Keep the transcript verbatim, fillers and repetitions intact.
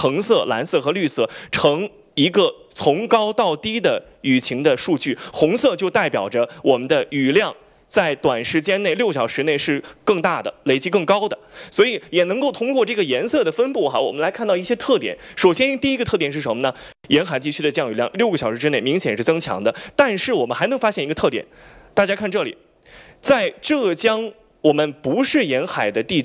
橙色、蓝色和绿色呈一个从高到低的雨情的数据，红色就代表着我们的雨量在短时间内六小时内是更大的，累积更高的，所以也能够通过这个颜色的分布哈，我们来看到一些特点。首先，第一个特点是什么呢？沿海地区的降雨量六个小时之内明显是增强的，但是我们还能发现一个特点，大家看这里，在浙江我们不是沿海的地区。